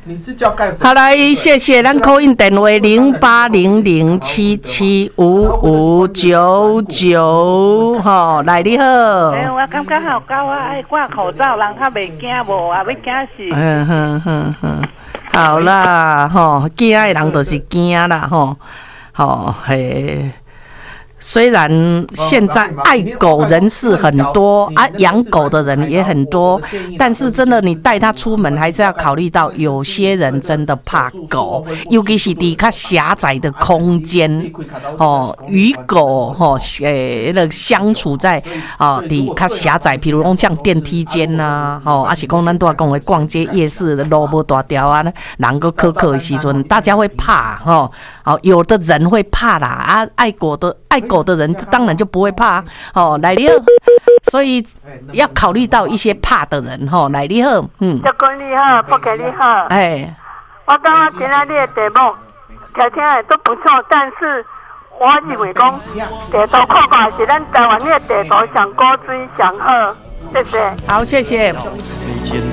你是叫盖粉？ 好来，谢谢咱 call in 电话0800775599，吼，来你好。 我感觉好高啊，爱挂口罩，人较袂惊无啊，要惊死。 好啦，吼，惊的人就是惊啦，吼，吼嘿。虽然现在爱狗人士很多啊，养狗的人也很多，但是真的你带它出门还是要考虑到，有些人真的怕狗，尤其是在较狭窄的空间哦，与狗相处在在较狭窄，比如讲像电梯间呐，还是讲咱都要讲的逛街夜市的路无大条啊，人个苛刻的时阵，大家会怕有的人会怕啦啊，爱狗的人当然就不会怕来你好，所以要考虑到一些怕的人来你好， 教官你好，布给你好，我感觉今仔日的题目听起来都不错，但是我认为讲地图看看是咱台湾的地图上古锥上好，谢谢。 好，谢谢。